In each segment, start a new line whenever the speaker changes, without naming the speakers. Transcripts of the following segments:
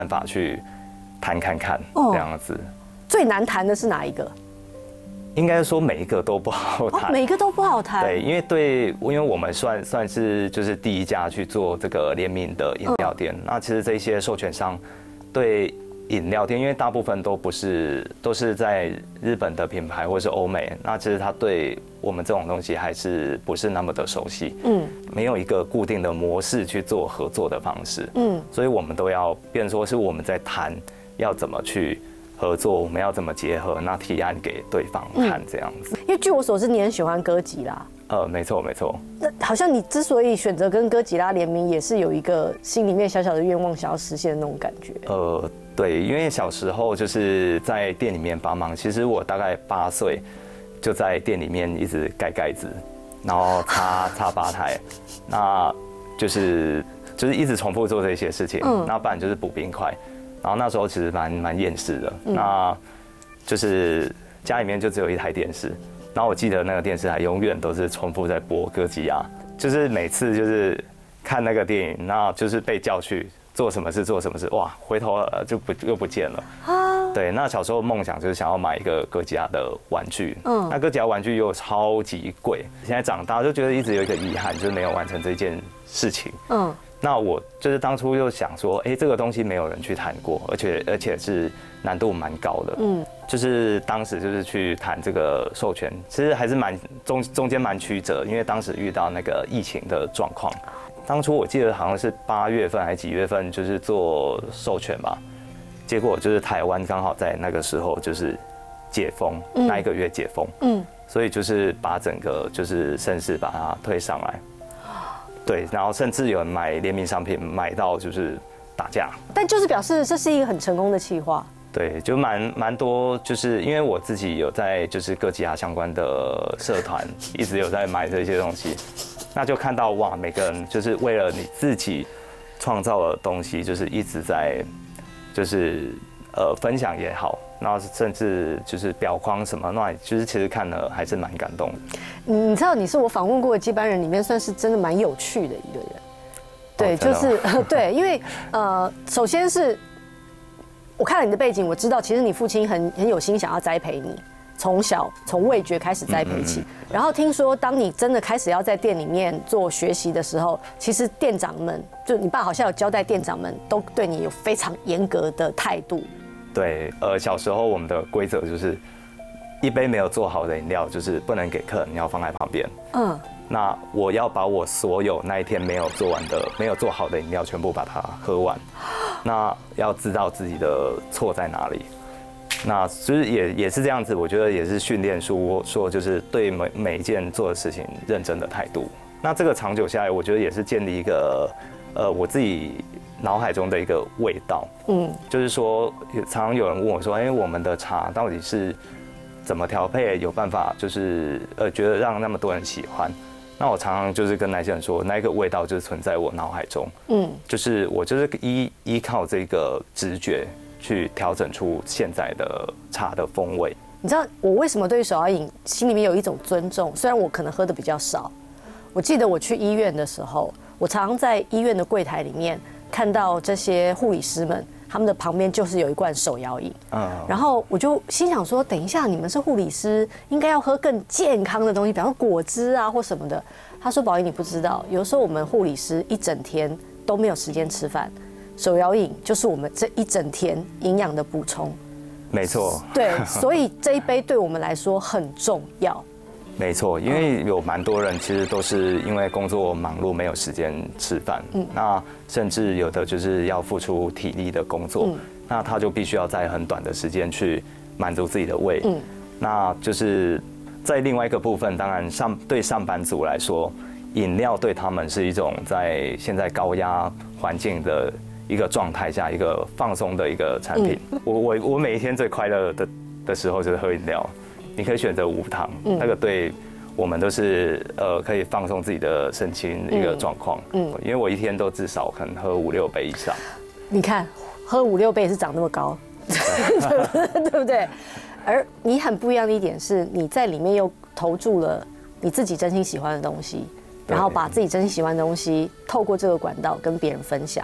办法去弹看看这样子。
最难弹的是哪一个？
应该说每一个都不好弹，
每一个都不好弹。
对，因为我们算是就是第一家去做这个联名的饮料店。那其实这些授权商对饮料店，因为大部分都是在日本的品牌或是欧美，那其实他对我们这种东西还是不是那么的熟悉。没有一个固定的模式去做合作的方式。所以我们都要变成说是我们在谈要怎么去合作，我们要怎么结合，那提案给对方看这样子。
因为据我所知，你很喜欢哥吉拉。
没错没错。
那好像你之所以选择跟哥吉拉联名，也是有一个心里面小小的愿望，想要实现的那种感觉。
对，因为小时候就是在店里面帮忙，其实我大概8岁就在店里面一直盖盖子，然后擦吧台，那就是一直重复做这些事情。那不然就是补冰块。然后那时候其实蛮厌世的，那就是家里面就只有一台电视，然后我记得那个电视台永远都是重复在播哥吉拉，就是每次就是看那个电影，那就是被叫去做什么事，哇，回头又不见了。对，那小时候梦想就是想要买一个哥吉拉的玩具，那哥吉拉玩具又超级贵，现在长大就觉得一直有一个遗憾，就是没有完成这件事情。那我就是当初又想说，这个东西没有人去谈过，而且是难度蛮高的。就是当时就是去谈这个授权，其实还是中间蛮曲折，因为当时遇到那个疫情的状况。当初我记得好像是8月份还是几月份，就是做授权吧。结果就是台湾刚好在那个时候就是解封，那一个月解封。所以就是把整个就是盛世把它推上来。对，然后甚至有人买联名商品买到就是打架，
但就是表示这是一个很成功的企划。
对，就蛮多，就是因为我自己有在就是哥吉拉相关的社团，一直有在买这些东西，那就看到哇，每个人就是为了你自己创造的东西，就是一直在就是分享也好，然后甚至就是裱框什么，那就是其实看了还是蛮感动的。你
知道你是我访问过的接班人里面算是真的蛮有趣的一个人。对，就是对，因为首先是我看了你的背景，我知道其实你父亲很有心想要栽培你，从味觉开始栽培起。然后听说当你真的开始要在店里面做学习的时候，其实店长们就你爸好像有交代，店长们都对你有非常严格的态度。
对，小时候我们的规则就是一杯没有做好的饮料就是不能给客人，你要放在旁边。那我要把我所有那一天没有做好的饮料全部把它喝完。那要知道自己的错在哪里。那就是也是这样子，我觉得也是训练说就是对每一件做的事情认真的态度。那这个长久下来，我觉得也是建立一个我自己脑海中的一个味道。就是说常常有人问我说，我们的茶到底是怎么调配，有办法就是觉得让那么多人喜欢。那我常常就是跟那些人说，那个味道就是存在我脑海中。就是我就是依靠这个直觉去调整出现在的茶的风味。
你知道我为什么对手摇饮心里面有一种尊重？虽然我可能喝的比较少，我记得我去医院的时候，我常常在医院的柜台里面看到这些护理师们，他们的旁边就是有一罐手摇饮。然后我就心想说，等一下你们是护理师，应该要喝更健康的东西，比方说果汁啊或什么的。他说：“宝仪，你不知道，有时候我们护理师一整天都没有时间吃饭，手摇饮就是我们这一整天营养的补充。”
没错。对，
所以这一杯对我们来说很重要。
没错，因为有蛮多人其实都是因为工作忙碌没有时间吃饭，那甚至有的就是要付出体力的工作，那他就必须要在很短的时间去满足自己的胃。那就是在另外一个部分，当然对上班族来说，饮料对他们是一种在现在高压环境的一个状态下一个放松的一个产品。我每一天最快乐的时候就是喝饮料。你可以选择无糖，那个对我们都是可以放松自己的身心的一个状况。因为我一天都至少可能喝5-6杯以上。
你看，喝5-6杯也是长那么高，对不对？而你很不一样的一点是，你在里面又投注了你自己真心喜欢的东西，然后把自己真心喜欢的东西透过这个管道跟别人分享。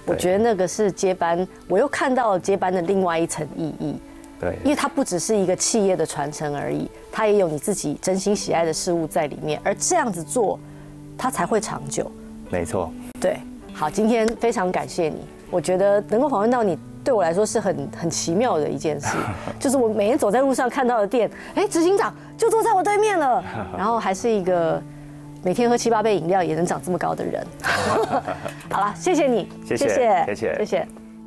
我觉得那个是接班，我又看到了接班的另外一层意义。
对，
因为它不只是一个企业的传承而已，它也有你自己真心喜爱的事物在里面，而这样子做，它才会长久。
没错。
对，好，今天非常感谢你，我觉得能够访问到你，对我来说是很奇妙的一件事，就是我每天走在路上看到的店，哎，执行长就坐在我对面了，然后还是一个每天喝7、8杯饮料也能长这么高的人。好了，谢谢你，
谢谢，谢谢。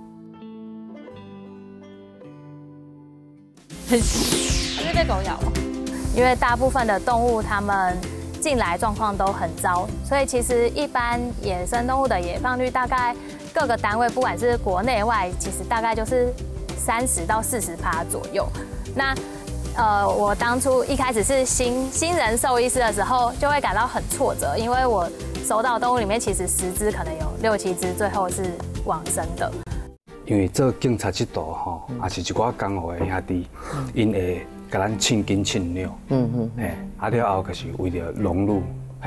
是被狗咬了，因为大部分的动物它们进来状况都很糟，所以其实一般野生动物的野放率大概各个单位不管是国内外，其实大概就是30%到40%左右。那我当初一开始是新人兽医师的时候，就会感到很挫折，因为我收到的动物里面其实10只可能有6、7只最后是往生的。
因为做警察这度吼，也是一寡江湖的兄弟，因会甲咱称斤称两，了后就是为了融入，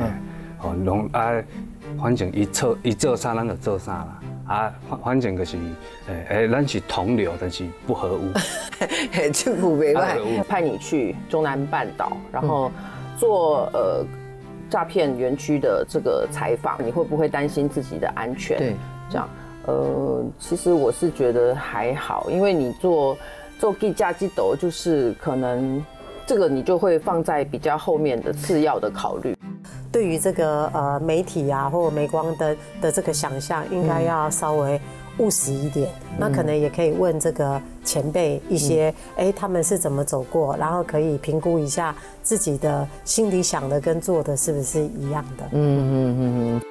反正伊做啥咱就做啥啦，反正就是咱是同流，但是不合污。
这股没办法，派你去中南半岛，然后做诈骗园区的这个采访，你会不会担心自己的安全？
对，
这样。其实我是觉得还好，因为你做地价机斗，就是可能这个你就会放在比较后面的次要的考虑。
对于这个媒体啊或镁光灯的这个想象，应该要稍微务实一点。那可能也可以问这个前辈一些，他们是怎么走过，然后可以评估一下自己的心里想的跟做的是不是一样的。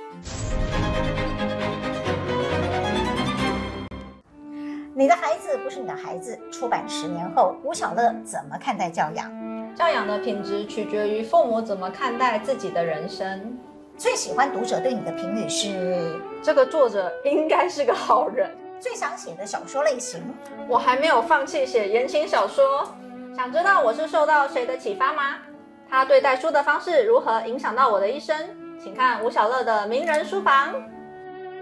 你的孩子不是你的孩子，出版10年后，吴晓乐怎么看待教养？
教养的品质取决于父母怎么看待自己的人生。
最喜欢读者对你的评语是？
这个作者应该是个好人。
最想写的小说类型？
我还没有放弃写言情小说。想知道我是受到谁的启发吗？他对待书的方式如何影响到我的一生？请看吴晓乐的名人书房。